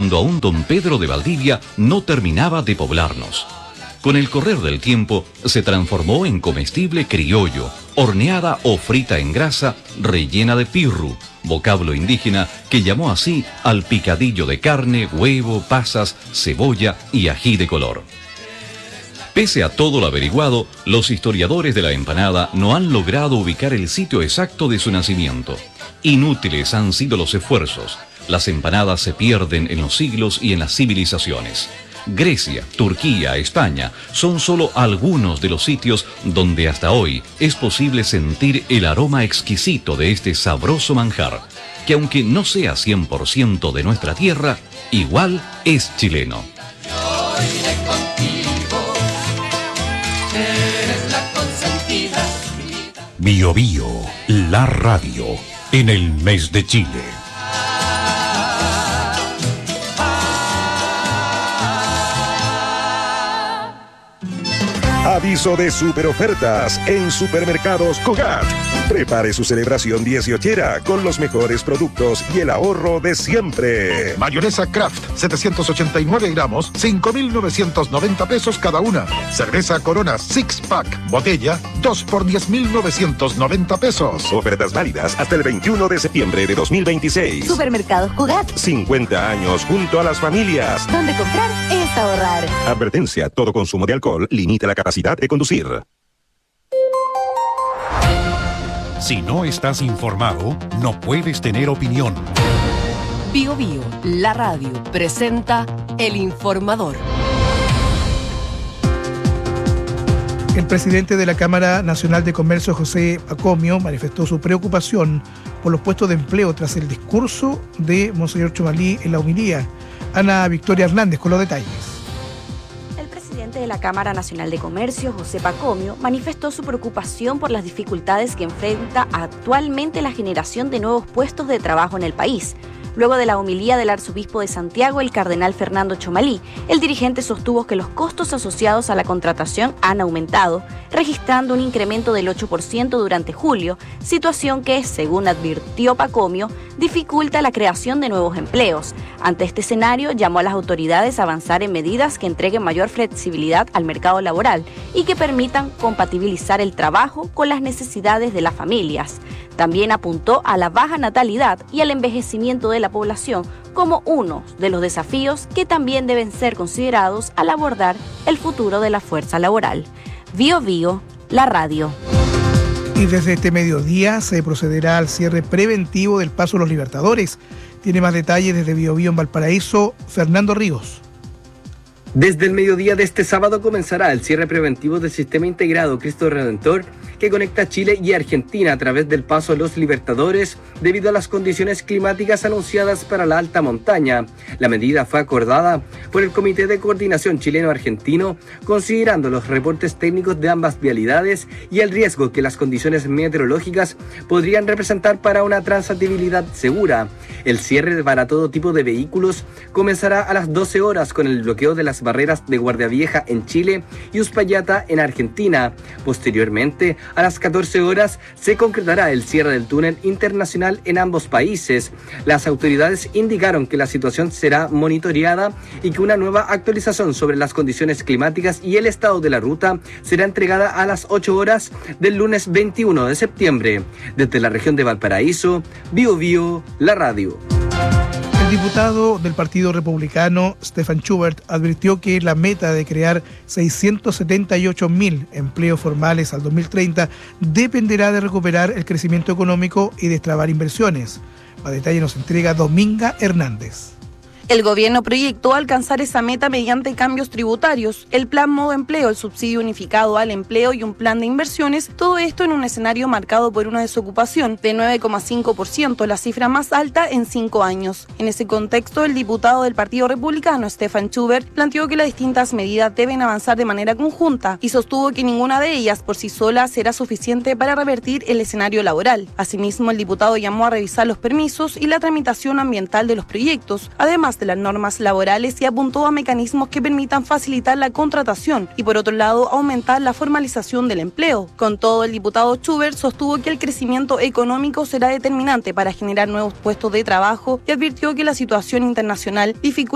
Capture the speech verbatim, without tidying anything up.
cuando aún don Pedro de Valdivia no terminaba de poblarnos. Con el correr del tiempo, se transformó en comestible criollo, horneada o frita en grasa, rellena de pirru, vocablo indígena que llamó así al picadillo de carne, huevo, pasas, cebolla y ají de color. Pese a todo lo averiguado, los historiadores de la empanada no han logrado ubicar el sitio exacto de su nacimiento. Inútiles han sido los esfuerzos. Las empanadas se pierden en los siglos y en las civilizaciones. Grecia, Turquía, España son solo algunos de los sitios donde hasta hoy es posible sentir el aroma exquisito de este sabroso manjar, que aunque no sea cien por ciento de nuestra tierra, igual es chileno. Yo iré contigo, eres la consentida. Bio Bio, la radio, en el mes de Chile. Aviso de super ofertas en Supermercados Cogat. Prepare su celebración dieciochera con los mejores productos y el ahorro de siempre. Mayonesa Kraft, setecientos ochenta y nueve gramos, cinco mil novecientos noventa pesos cada una. Cerveza Corona Six Pack, botella, dos por diez mil novecientos noventa pesos. Ofertas válidas hasta el veintiuno de septiembre de dos mil veintiséis. Supermercados Cogat. cincuenta años junto a las familias. Donde comprar es ahorrar. Advertencia, todo consumo de alcohol limita la capacidad de conducir. Si no estás informado, no puedes tener opinión. Bio Bio, la radio, presenta El Informador. El presidente de la Cámara Nacional de Comercio, José Pacomio, manifestó su preocupación por los puestos de empleo tras el discurso de Monseñor Chomalí en la homilía. Ana Victoria Hernández con los detalles. El presidente de la Cámara Nacional de Comercio, José Pacomio, manifestó su preocupación por las dificultades que enfrenta actualmente la generación de nuevos puestos de trabajo en el país. Luego de la homilía del arzobispo de Santiago, el cardenal Fernando Chomalí, el dirigente sostuvo que los costos asociados a la contratación han aumentado, registrando un incremento del ocho por ciento durante julio, situación que, según advirtió Pacomio, dificulta la creación de nuevos empleos. Ante este escenario, llamó a las autoridades a avanzar en medidas que entreguen mayor flexibilidad al mercado laboral y que permitan compatibilizar el trabajo con las necesidades de las familias. También apuntó a la baja natalidad y al envejecimiento de la población como uno de los desafíos que también deben ser considerados al abordar el futuro de la fuerza laboral. Bio Bio, la radio. Y desde este mediodía se procederá al cierre preventivo del Paso Los Libertadores. Tiene más detalles desde Bio Bio en Valparaíso, Fernando Ríos. Desde el mediodía de este sábado comenzará el cierre preventivo del Sistema Integrado Cristo Redentor que conecta Chile y Argentina a través del Paso Los Libertadores debido a las condiciones climáticas anunciadas para la alta montaña. La medida fue acordada por el Comité de Coordinación Chileno-Argentino considerando los reportes técnicos de ambas vialidades y el riesgo que las condiciones meteorológicas podrían representar para una transitabilidad segura. El cierre para todo tipo de vehículos comenzará a las doce horas con el bloqueo de las barreras de Guardia Vieja en Chile y Uspallata en Argentina. Posteriormente, a las catorce horas, se concretará el cierre del túnel internacional en ambos países. Las autoridades indicaron que la situación será monitoreada y que una nueva actualización sobre las condiciones climáticas y el estado de la ruta será entregada a las ocho horas del lunes veintiuno de septiembre. Desde la región de Valparaíso, Bio Bio, la radio. El diputado del Partido Republicano, Stefan Schubert, advirtió que la meta de crear seiscientos setenta y ocho mil empleos formales al dos mil treinta dependerá de recuperar el crecimiento económico y destrabar inversiones. Más detalle nos entrega Dominga Hernández. El gobierno proyectó alcanzar esa meta mediante cambios tributarios, el plan Modo Empleo, el subsidio unificado al empleo y un plan de inversiones, todo esto en un escenario marcado por una desocupación de nueve coma cinco por ciento, la cifra más alta en cinco años. En ese contexto, el diputado del Partido Republicano, Stefan Schubert, planteó que las distintas medidas deben avanzar de manera conjunta y sostuvo que ninguna de ellas por sí sola será suficiente para revertir el escenario laboral. Asimismo, el diputado llamó a revisar los permisos y la tramitación ambiental de los proyectos, además de las normas laborales, y apuntó a mecanismos que permitan facilitar la contratación y, por otro lado, aumentar la formalización del empleo. Con todo, el diputado Schubert sostuvo que el crecimiento económico será determinante para generar nuevos puestos de trabajo y advirtió que la situación internacional dificulta